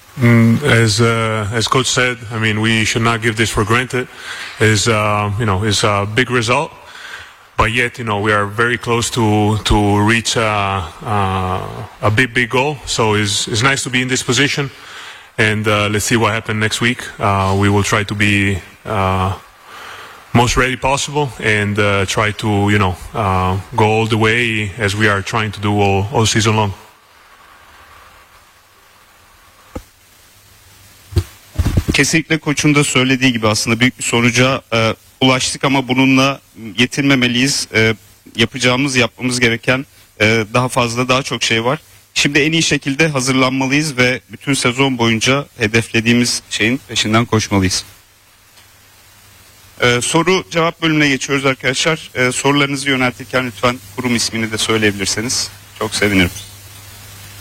As coach said, I mean, we should not give this for granted. Is is a big result, but yet we are very close to reach a big goal. So it's nice to be in this position, and let's see what happens next week. We will try to be most ready possible and try to go all the way as we are trying to do all season long. Kesinlikle koçun da söylediği gibi aslında büyük bir sonuca ulaştık ama bununla yetinmemeliyiz. Yapmamız gereken daha fazla, daha çok şey var. Şimdi en iyi şekilde hazırlanmalıyız ve bütün sezon boyunca hedeflediğimiz şeyin peşinden koşmalıyız. Soru cevap bölümüne geçiyoruz arkadaşlar. Sorularınızı yöneltirken lütfen kurum ismini de söyleyebilirseniz çok sevinirim.